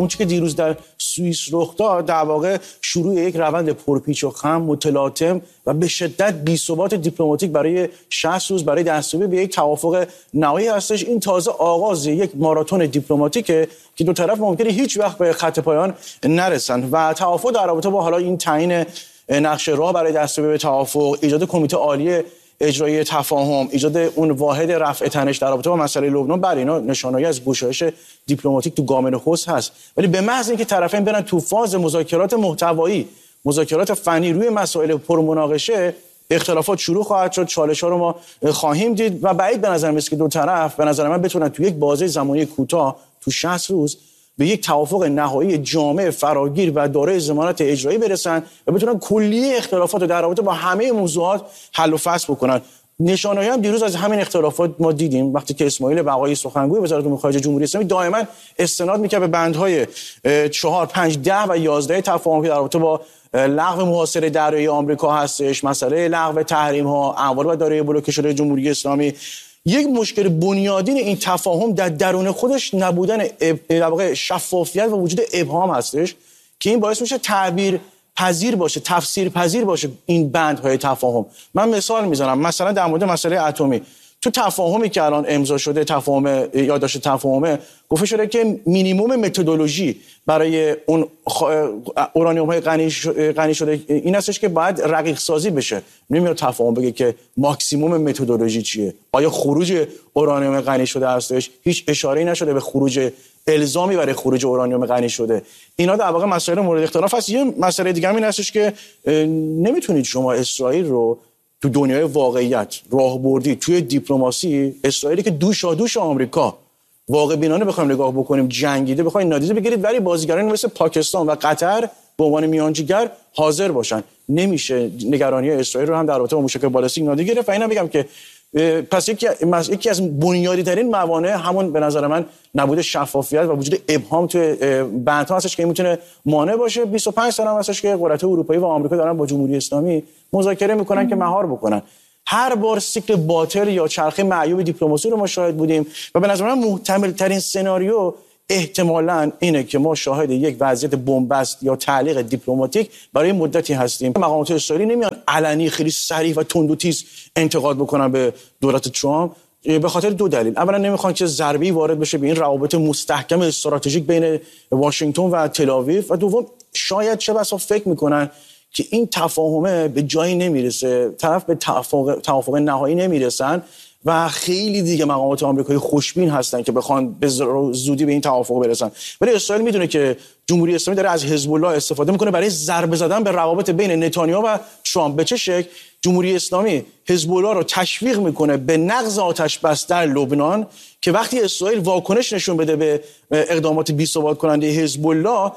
اون چیزی که دیروز در سوئیس رخ داد در واقع شروع یک روند پرپیچ و خم متلاطم و به شدت بی‌ثبات دیپلماتیک برای 60 روز برای دستیابی به یک توافق نهایی هستش. این تازه آغاز یک ماراتون دیپلماتیکه که دو طرف ممکنه هیچ وقت به خط پایان نرسن و توافق در رابطه با حالا این تعیین نقش راه برای دستیابی به توافق، ایجاد کمیته عالی اجرایی تفاهم، ایجاد اون واحد رفع تنش در رابطه با مسئله لبنان، بر اینا نشانه‌ای از گشایش دیپلماتیک تو گام نخست هست. ولی به محض اینکه طرفین برن تو فاز مذاکرات محتوایی، مذاکرات فنی روی مسائل پرمناقشه، اختلافات شروع خواهد شد، چالش‌ها رو ما خواهیم دید و بعید به نظر میاد که دو طرف به نظر من بتونن تو یک بازه زمانی کوتاه تو 60 روز به یک توافق نهایی جامع فراگیر و دارای ضمانت اجرایی برسن و بتونن کلیه اختلافات رو در رابطه با همه موضوعات حل و فصل بکنن. نشانه‌ای هم دیروز از همین اختلافات ما دیدیم وقتی که اسماعیل بقایی سخنگوی وزارت امور خارجه جمهوری اسلامی دائما استناد می‌کرد به بندهای 4 5 10 و 11 تفاهمی در رابطه با لغو محاصره دریایی آمریکا هستش، مسئله لغو تحریم‌ها، اموال و دارایی بلوکه شده جمهوری اسلامی. یک مشکل بنیادین این تفاهم در درون خودش نبودن در واقع شفافیت و وجود ابهام هستش که این باعث میشه تعبیر پذیر باشه، تفسیر پذیر باشه این بندهای تفاهم. من مثال میزنم، مثلا در مورد مسئله اتمی تو تفاهمی که الان امضا شده، تفاهم یادداشت تفاهمه، گفته شده که مینیمم متدولوژی برای اون اورانیوم‌های غنی شده این هستش که باید رقیق سازی بشه. نمیاد تفاهم بگه که ماکسیمم متدولوژی چیه. آیا خروج اورانیوم غنی شده هستش؟ هیچ اشاره‌ای نشده به خروج الزامی برای خروج اورانیوم غنی شده. اینا در واقع مسائل مورد اختلاف هست. یه مسئله دیگه هم این هستش که نمیتونید شما اسرائیل رو تو دنیای واقعیت راهبردی توی دیپلماسی، اسرائیلی که دوش آمریکا واقع بینانه بخوایم نگاه بکنیم جنگیده بخواید نادیده بگیرید ولی بازیگران مثل پاکستان و قطر به عنوان میانجیگر حاضر باشن. نمیشه نگرانی اسرائیل رو هم در رابطه با موشک بالستیک نادیده گرفت. و اینا بگم که پس یکی از بنیادی ترین موانع همون به نظر من نبود شفافیت و وجود ابهام توی بندها هستش که میتونه مانع باشه. 25 سال هم هستش که قدرت‌های اروپایی و آمریکا دارن با جمهوری اسلامی مذاکره میکنن که مهار بکنن. هر بار سیکل باطل یا چرخه معیوب دیپلماسی رو ما شاهد بودیم و به نظر من محتمل ترین سناریو احتمالاً اینه که ما شاهد یک وضعیت بنبست یا تعلیق دیپلماتیک برای مدتی هستیم. مقامات اسرائیلی نمیان علنی خیلی صریح و تند و تیز انتقاد بکنن به دولت ترامپ به خاطر دو دلیل. اولا نمیخوان که ضربه‌ای وارد بشه به این روابط مستحکم استراتژیک بین واشنگتن و تل‌آویو و دوم شاید چه بسا فکر میکنن که این تفاهمه به جایی نمیرسه، طرف به توافق نهایی نمیرسن و خیلی دیگه مقامات آمریکایی خوشبین هستن که بخوان به زودی به این توافق برسن. ولی اسرائیل میدونه که جمهوری اسلامی داره از حزب الله استفاده میکنه برای ضربه زدن به روابط بین نتانیاهو و ترامپ. به چه شکل؟ جمهوری اسلامی حزب الله رو تشویق میکنه به نقض آتش بس در لبنان که وقتی اسرائیل واکنش نشون بده به اقدامات بی‌ثبات کننده حزب الله،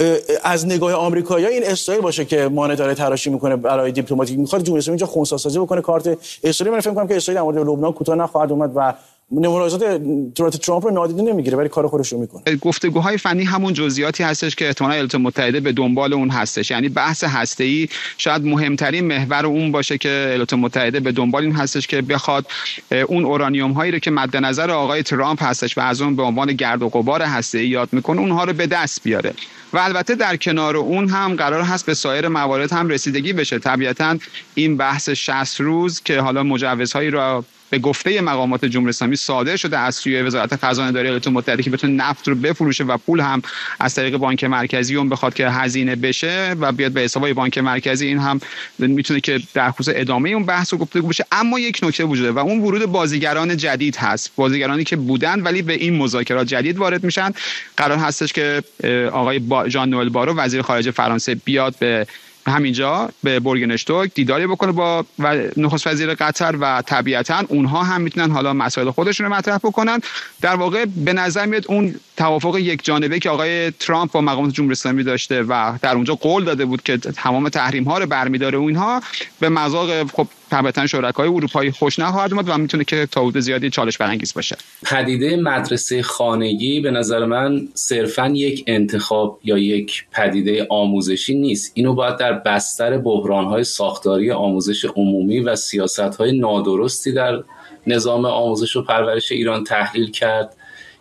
از نگاه آمریکایی‌ها این اسرائیل باشه که مانع داره تراشی میکنه برای دیپلماتیک. میخواد جمهوری اسلامی اینجا خنثی‌سازی بکنه کارت اسرائیل. من فکر می‌کنم که اسرائیل در مورد لبنان کوتاه نخواهد اومد و ملاحظات دولت ترامپ رو نادیده نمیگیره ولی کار خودش رو میکنه. گفتگوهای فنی همون جزئیاتی هستش که احتمالاً ایالات متحده به دنبال اون هستش. یعنی بحث هسته‌ای شاید مهمترین محور اون باشه که ایالات متحده به دنبال این هستش که بخواد اون اورانیوم هایی رو که مد نظر آقای ترامپ هستش و از اون به عنوان گرد و غبار هسته‌ای یاد میکنه اونها رو به دست بیاره. و البته در کنار اون هم قرار هست به سایر موارد هم رسیدگی بشه. طبیعتاً این بحث 60 روز که حالا مجوزهایی رو به گفته مقامات جمهوری اسلامی صادر شده از سوی وزارت خزانه داری ایالات متحده که بتونه نفت رو بفروشه و پول هم از طریق بانک مرکزی اون بخواد که هزینه بشه و بیاد به حسابای بانک مرکزی، این هم میتونه که در خصوص ادامه اون بحث و گفتگو بشه. اما یک نکته وجوده و اون ورود بازیگران جدید هست، بازیگرانی که بودن ولی به این مذاکرات جدید وارد میشن. قرار هستش که آقای ژان نوئل بارو وزیر خارجه فرانسه بیاد به همینجا به بورگنشتوک دیداری بکنه با نخست وزیر قطر و طبیعتاً اونها هم میتونن حالا مسائل خودشون رو مطرح بکنن. در واقع به نظر میاد اون توافق یک جانبه که آقای ترامپ با مقامات جمهوری اسلامی داشته و در اونجا قول داده بود که تمام تحریم ها رو برمی‌داره و اینها به مذاق خب طبعاً شرکای اروپایی خوش نخواهد اومد و میتونه که تا حدود زیادی چالش برانگیز باشه. پدیده مدرسه خانگی به نظر من صرفاً یک انتخاب یا یک پدیده آموزشی نیست. اینو باید در بستر بحران‌های ساختاری آموزش عمومی و سیاست‌های نادرستی در نظام آموزش و پرورش ایران تحلیل کرد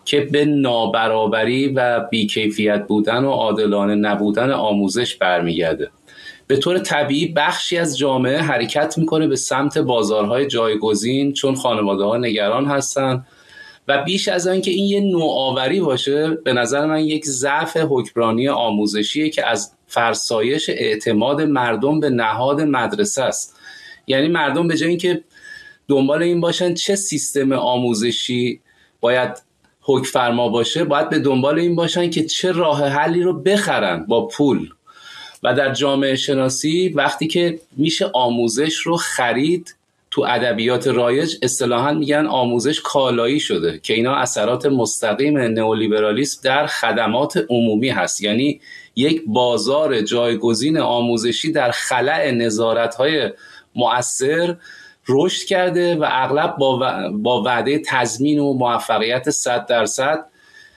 که به نابرابری و بیکیفیت بودن و عادلانه نبودن آموزش برمیگرده. به طور طبیعی بخشی از جامعه حرکت میکنه به سمت بازارهای جایگزین، چون خانواده‌ها نگران هستن و بیش از آن که این یه نوآوری باشه، به نظر من یک ضعف حکمرانی آموزشیه که از فرسایش اعتماد مردم به نهاد مدرسه است. یعنی مردم به جای اینکه دنبال این باشن چه سیستم آموزشی باید حکم فرما باشه، باید به دنبال این باشن که چه راه حلی رو بخرن با پول. و در جامعه شناسی وقتی که میشه آموزش رو خرید، تو ادبیات رایج اصطلاحاً میگن آموزش کالایی شده، که اینا اثرات مستقیم نئولیبرالیسم در خدمات عمومی هست. یعنی یک بازار جایگزین آموزشی در خلأ نظارت‌های مؤثر رشد کرده و اغلب با وعده تضمین و موفقیت 100%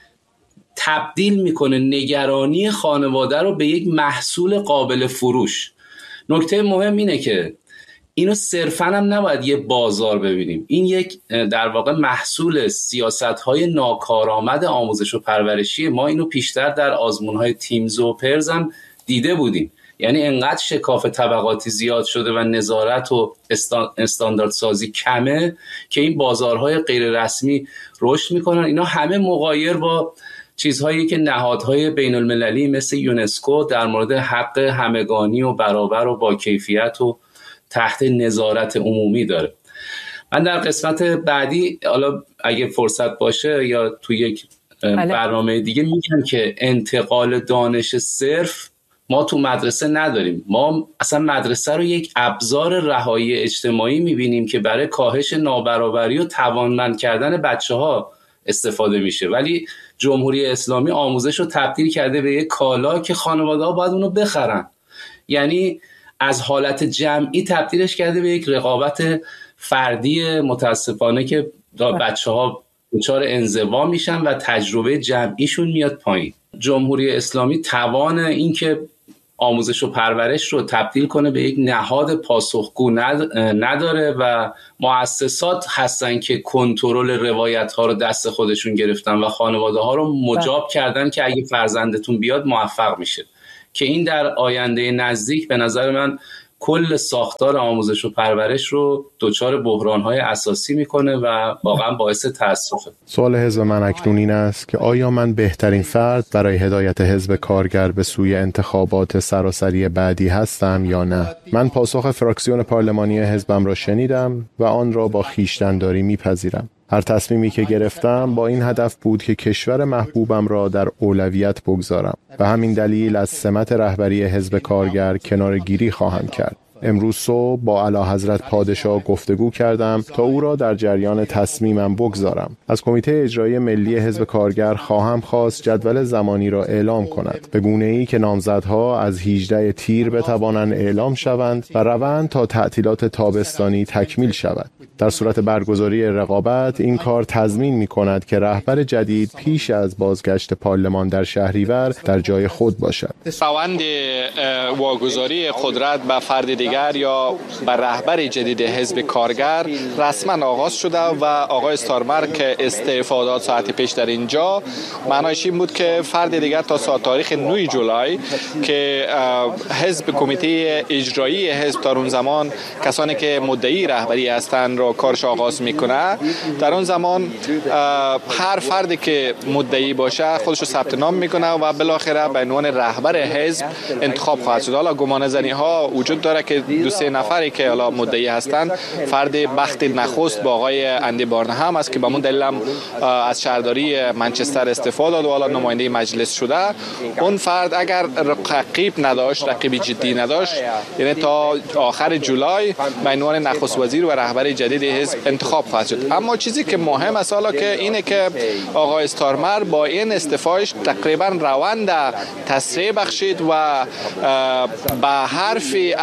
تبدیل میکنه نگرانی خانواده رو به یک محصول قابل فروش. نکته مهم اینه که اینو صرفاً هم نباید یه بازار ببینیم، این یک در واقع محصول سیاست‌های ناکارآمد آموزش و پرورشی. ما اینو پیشتر در آزمون‌های تیمز و پرز هم دیده بودیم. یعنی انقدر شکاف طبقاتی زیاد شده و نظارت و استانداردسازی کمه که این بازارهای غیر رسمی رشد میکنن. اینا همه مغایر با چیزهایی که نهادهای بین المللی مثل یونسکو در مورد حق همگانی و برابر و با کیفیت و تحت نظارت عمومی داره. من در قسمت بعدی حالا اگه فرصت باشه یا تو یک برنامه دیگه میگم که انتقال دانش صرف ما تو مدرسه نداریم. ما اصلا مدرسه رو یک ابزار رهایی اجتماعی میبینیم که برای کاهش نابرابری و توانمند کردن بچه‌ها استفاده میشه، ولی جمهوری اسلامی آموزش رو تبدیل کرده به یک کالا که خانواده‌ها باید اونو بخرن. یعنی از حالت جمعی تبدیلش کرده به یک رقابت فردی متاسفانه که بچه‌ها دچار انزوا میشن و تجربه جمعیشون میاد پایین. جمهوری اسلامی توان این که آموزش و پرورش رو تبدیل کنه به یک نهاد پاسخگو نداره و مؤسسات هستن که کنترل روایت ها رو دست خودشون گرفتن و خانواده ها رو مجاب کردن که اگه فرزندتون بیاد موفق میشه، که این در آینده نزدیک به نظر من کل ساختار آموزش و پرورش رو دچار بحران‌های اساسی میکنه و واقعا باعث تأسفه. سوال حزب من اکنون این است که آیا من بهترین فرد برای هدایت حزب کارگر به سوی انتخابات سراسری بعدی هستم یا نه؟ من پاسخ فراکسیون پارلمانی حزبم را شنیدم و آن را با خویشتن‌داری میپذیرم. هر تصمیمی که گرفتم با این هدف بود که کشور محبوبم را در اولویت بگذارم. به همین دلیل از سمت رهبری حزب کارگر کناره‌گیری خواهم کرد. امروز صبح با اعلیحضرت پادشاه گفتگو کردم تا او را در جریان تصمیمم بگذارم. از کمیته اجرایی ملی حزب کارگر خواهم خواست جدول زمانی را اعلام کند، به گونه‌ای که نامزدها از 18 تیر بتوانند اعلام شوند و روند تا تعطیلات تابستانی تکمیل شود. در صورت برگزاری رقابت این کار تضمین می‌کند که رهبر جدید پیش از بازگشت پارلمان در شهریور در جای خود باشد. روند واگذاری قدرت به فرد دیگر یا به رهبر جدید حزب کارگر رسما آغاز شده و آقای استارمر که استعفا داد ساعت پیش در اینجا، معنایش این بود که فرد دیگر تا تاریخ 9 جولای که حزب کمیته اجرایی حزب تا اون زمان کسانی که مدعی رهبری هستند را کارش آغاز میکنه، در اون زمان هر فردی که مدعی باشه خودش رو ثبت نام میکنه و بالاخره به عنوان رهبر حزب انتخاب خواهد شد. حالا گمانه‌زنی ها وجود داره که 2-3 نفری که حالا مدعی هستند، فرد بخت نخست با آقای اندی بارنهم است که به اون دلیل از شهرداری منچستر استعفا داد و حالا نماینده مجلس شده. اون فرد اگر رقیب نداشت، رقیب جدی نداشت، یعنی تا آخر جولای به عنوان نخست وزیر و رهبر جدید حزب انتخاب خواهد شد. اما چیزی که مهم است حالا که اینه که آقای استارمر با این استعفاش تقریبا روند تسریع بخشید و به حرف حزبی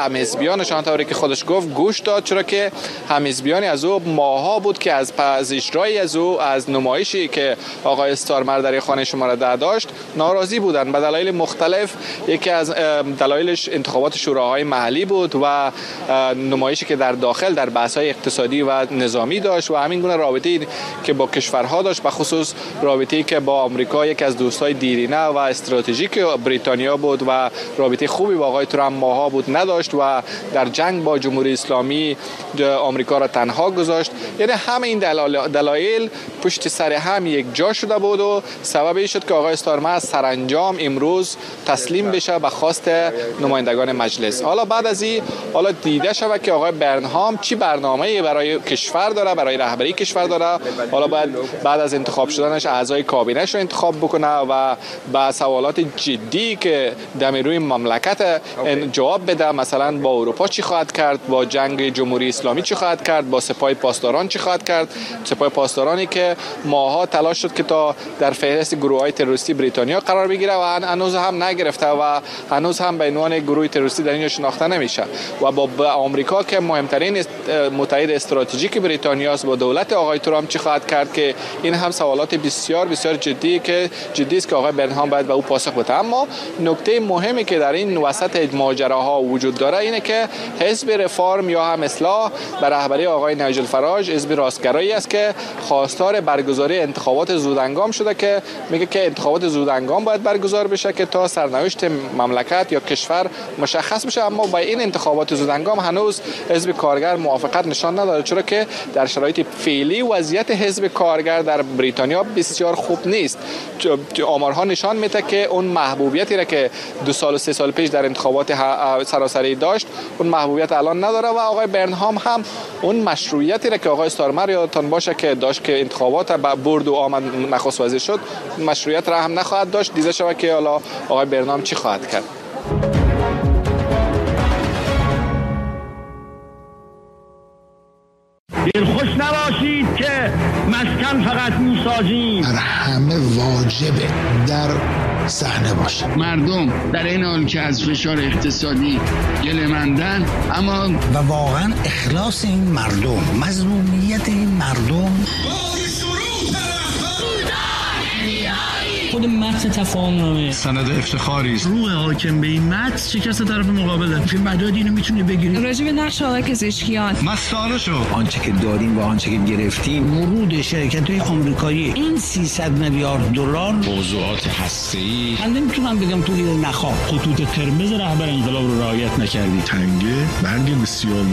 همحزبیانش آنطوری که خودش گفت گوش داد، چرا که همحزبیانی از او ماها بود که از اجرای از او از نمایشی که آقای استارمر در خانه شماره 10 داشت ناراضی بودند به دلایل مختلف. یکی از دلایلش انتخابات شوراهای محلی بود و نمایشی که در داخل در بحث‌های اقتصادی و نظامی داشت و همین گونه رابطه‌ای که با کشورها داشت، به خصوص رابطه‌ای که با آمریکا یک از دوستای دیرینه و استراتژیک بریتانیا بود و رابطه خوبی با آقای ترامپ ماها بود نداشت و در جنگ با جمهوری اسلامی آمریکا را تنها گذاشت. یعنی همه این دلایل پشت سر هم یک جا شده بود و سبب شد که آقای استارمر سرانجام امروز تسلیم بشه به خواست نمایندگان مجلس. حالا بعد از این دیده شود که آقای برنهام چی برنامه‌ای برای کشور داره، برای رهبری کشور داره. حالا بعد از انتخاب شدنش اعضای کابینه‌اش رو انتخاب بکنه و با سوالات جدی که در روی مملکت جواب بده. مثلا با اروپا چی خواهد کرد، با جنگ جمهوری اسلامی چی خواهد کرد، با سپاه پاسداران چی خواهد کرد. سپاه پاسدارانی که ماها تلاش شد که تا در فهرست گروه‌های تروریستی بریتانیا قرار بگیره و هنوز هم نگرفته و هنوز هم به عنوان گروه تروریستی در اینجا شناخته نمیشه. و با آمریکا که مهمترین متحد استراتژیک بریتانیا است، با دولت آقای ترامپ چی خواهد کرد، که این هم سوالات بسیار بسیار جدی است که آقای برنهام باید به او پاسخ بده. اما نکته مهمی که در این وسط ماجراها وجود داره اینه که حزب رفارم یا هم اصلاح به رهبری آقای نایجل فراج، حزب راستگرایی است که خواستار برگزاری انتخابات زودهنگام شده، که میگه که انتخابات زودهنگام باید برگزار بشه که تا سرنوشت مملکت یا کشور مشخص بشه. اما با این انتخابات زودهنگام هنوز حزب کارگر موافقت نشان نداده، چرا که در شرایط فعلی وضعیت حزب کارگر در بریتانیا بسیار خوب نیست. آمارها نشان میده که اون محبوبیتی را که 2 سال و 3 سال پیش در انتخابات سراسری داشت اون محبوبیت الان نداره و آقای برنهام هم اون مشروعیتی را که آقای استارمر یادتان باشه که داشت که انتخابات برد و آمد نخست وزیر شد، مشروعیت را هم نخواهد داشت. دیده شود که حالا آقای برنهام چی خواهد کرد. دلخوش نباشید که مسکن فقط میسازیم، در همه واجبه در صحنه باشه. مردم در این حال که از فشار اقتصادی گله‌مندن، اما و واقعا اخلاص این مردم، مظلومیت این مردم، خود متن تفاهمنامه سند افتخاری است. روح حاکم به این متن شکست طرف مقابله. فی مداد اینو میتونی بگیری. راجع به نقش آقای پزشکیان مسئله شو. آنچه که داریم و آنچه که گرفتیم، ورود شرکت‌های آمریکایی این 300 میلیارد دلار، موضوعات هسته‌ای، من نمیتونم بگم تو این نخواه. خطوط قرمز رهبر انقلاب رو رعایت نکردی. تنگه برگ بسیار